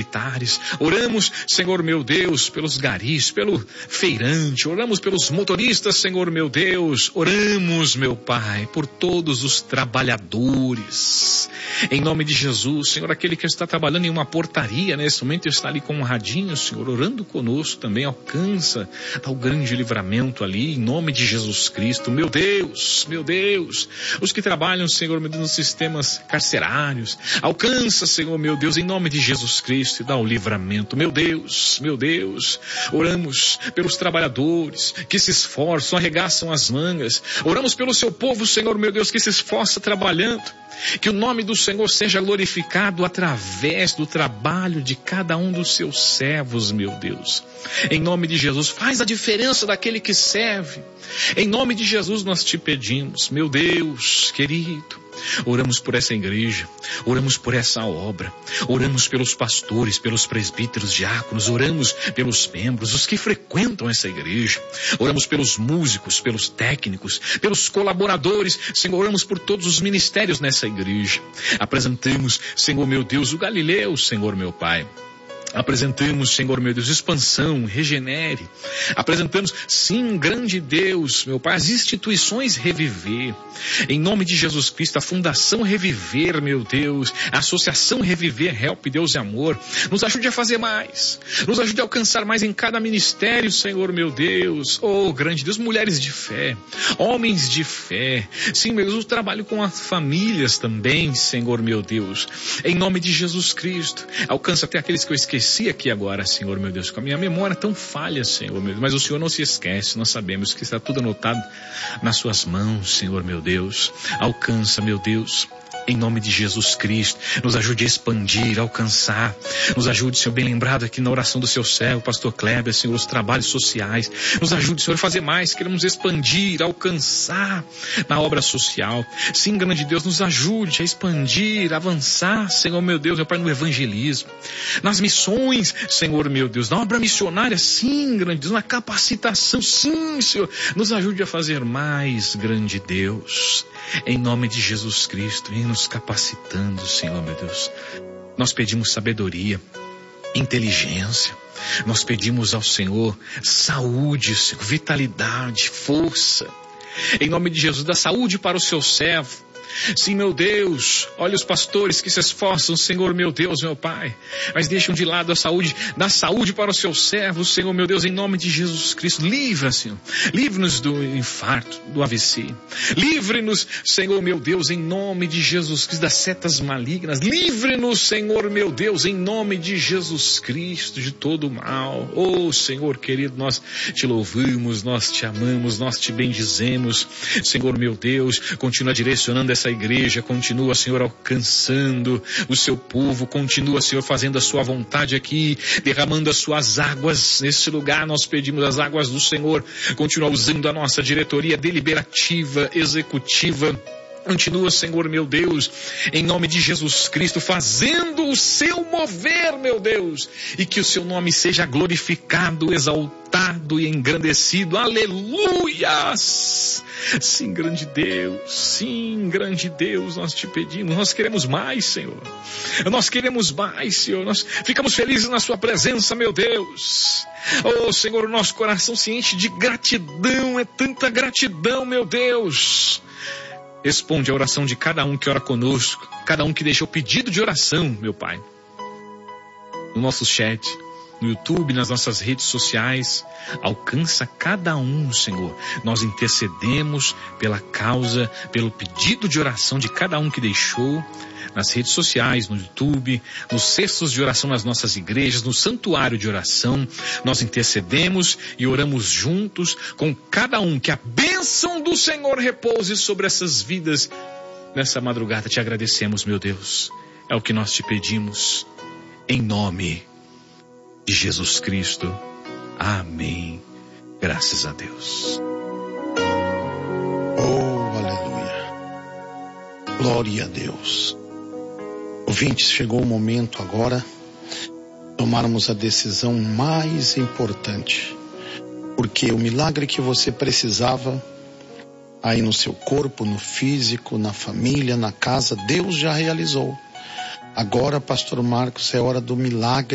militares, oramos, Senhor meu Deus, pelos garis, pelo feirante, oramos pelos motoristas, Senhor meu Deus, oramos, meu Pai, por todos os trabalhadores. Em nome de Jesus, Senhor, aquele que está trabalhando em uma portaria nesse momento está ali com um radinho, Senhor, orando conosco também, alcança, dá o grande livramento ali, em nome de Jesus Cristo. Meu Deus, os que trabalham, Senhor, meu Deus, nos sistemas carcerários, alcança, Senhor, meu Deus, em nome de Jesus Cristo, e dá o livramento. Meu Deus, oramos pelos trabalhadores que se esforçam, arregaçam as mangas, oramos pelo seu povo, Senhor, meu Deus, que se esforça trabalhando, que o nome do Senhor seja glorificado através do trabalho de cada um dos seus servos, meu Deus. Em nome de Jesus, faz a diferença daquele que serve. Em nome de Jesus nós te pedimos, meu Deus querido, oramos por essa igreja, oramos por essa obra, oramos pelos pastores, pelos presbíteros, diáconos, oramos pelos membros, os que frequentam essa igreja, oramos pelos músicos, pelos técnicos, pelos colaboradores, Senhor, oramos por todos os ministérios nessa igreja. Apresentamos, Senhor meu Deus, o Galileu, Senhor meu Pai. Apresentamos, Senhor meu Deus, expansão, regenere. Apresentamos, sim, grande Deus, meu Pai, as instituições Reviver. Em nome de Jesus Cristo, a Fundação Reviver, meu Deus, a Associação Reviver, Help, Deus e Amor. Nos ajude a fazer mais. Nos ajude a alcançar mais em cada ministério, Senhor meu Deus. Oh, grande Deus, mulheres de fé, homens de fé. Sim, meu Deus, o trabalho com as famílias também, Senhor meu Deus. Em nome de Jesus Cristo, alcança até aqueles que eu esqueci aqui agora, Senhor meu Deus, com a minha memória tão falha, Senhor meu Deus, mas o Senhor não se esquece, nós sabemos que está tudo anotado nas suas mãos, Senhor meu Deus. Alcança, meu Deus, em nome de Jesus Cristo, nos ajude a expandir, alcançar, nos ajude, Senhor, bem lembrado aqui na oração do seu servo, pastor Kleber, Senhor, os trabalhos sociais, nos ajude, Senhor, a fazer mais, queremos expandir, alcançar na obra social. Sim, grande Deus, nos ajude a expandir, avançar, Senhor meu Deus, meu Pai, no evangelismo, nas missões, Senhor meu Deus, na obra missionária, sim, grande Deus, na capacitação, sim, Senhor, nos ajude a fazer mais, grande Deus, em nome de Jesus Cristo, e nos capacitando, Senhor meu Deus. Nós pedimos sabedoria, inteligência, nós pedimos ao Senhor saúde, Senhor, vitalidade, força, em nome de Jesus, dá saúde para o seu servo. Sim, meu Deus, olha os pastores que se esforçam, Senhor meu Deus, meu Pai, mas deixam de lado a saúde, dá saúde para os seus servos, Senhor meu Deus, em nome de Jesus Cristo. Livra, Senhor, livre-nos do infarto, do AVC, livre-nos, Senhor meu Deus, em nome de Jesus Cristo, das setas malignas, livre-nos, Senhor meu Deus, em nome de Jesus Cristo, de todo o mal. Oh, Senhor querido, nós te louvamos, nós te amamos, nós te bendizemos, Senhor meu Deus, continua direcionando essa igreja, continua, Senhor, alcançando o seu povo, continua, Senhor, fazendo a sua vontade aqui, derramando as suas águas nesse lugar. Nós pedimos as águas do Senhor, continua usando a nossa diretoria deliberativa, executiva. Continua, Senhor meu Deus, em nome de Jesus Cristo, fazendo o seu mover, meu Deus, e que o seu nome seja glorificado, exaltado e engrandecido. Aleluias! Sim, grande Deus, nós te pedimos, nós queremos mais, Senhor. Nós queremos mais, Senhor. Nós ficamos felizes na sua presença, meu Deus. Oh, Senhor, o nosso coração se enche de gratidão, é tanta gratidão, meu Deus. Responde a oração de cada um que ora conosco, cada um que deixou pedido de oração, meu Pai. No nosso chat, no YouTube, nas nossas redes sociais, alcança cada um, Senhor. Nós intercedemos pela causa, pelo pedido de oração de cada um que deixou, nas redes sociais, no YouTube, nos cestos de oração nas nossas igrejas, no santuário de oração. Nós intercedemos e oramos juntos com cada um, que a bênção do Senhor repouse sobre essas vidas. Nessa madrugada te agradecemos, meu Deus. É o que nós te pedimos, em nome de Jesus Cristo. Amém. Graças a Deus. Oh, aleluia. Glória a Deus. Ouvintes, chegou o momento agora tomarmos a decisão mais importante, porque o milagre que você precisava aí no seu corpo, no físico, na família, na casa, Deus já realizou. Agora, Pastor Marcos, é hora do milagre